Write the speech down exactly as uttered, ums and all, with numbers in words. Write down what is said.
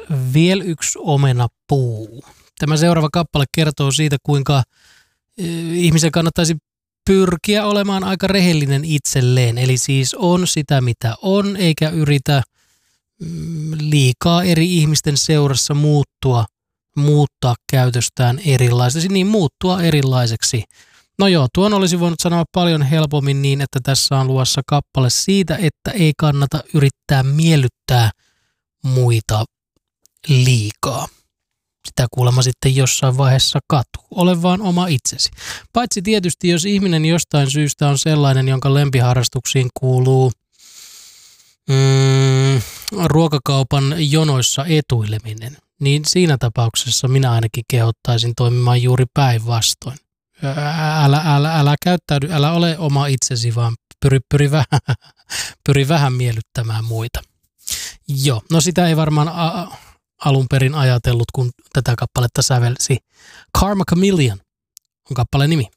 Viel yksi omenapuu. Tämä seuraava kappale kertoo siitä, kuinka ihmisen kannattaisi pyrkiä olemaan aika rehellinen itselleen. Eli siis on sitä, mitä on, eikä yritä liikaa eri ihmisten seurassa muuttua, muuttaa käytöstään erilaiseksi, niin muuttua erilaiseksi. No joo, tuon olisi voinut sanoa paljon helpommin niin, että tässä on luvassa kappale siitä, että ei kannata yrittää miellyttää muita liikaa. Sitä kuulemma sitten jossain vaiheessa katuu. Ole vaan oma itsesi. Paitsi tietysti, jos ihminen jostain syystä on sellainen, jonka lempiharrastuksiin kuuluu mm, ruokakaupan jonoissa etuileminen, niin siinä tapauksessa minä ainakin kehottaisin toimimaan juuri päinvastoin. Älä, älä, älä käyttäydy, älä ole oma itsesi, vaan pyri, pyri, vähän, pyri vähän miellyttämään muita. Joo, no sitä ei varmaan a- alun perin ajatellut, kun tätä kappaletta sävelsi. Karma Chameleon on kappaleen nimi.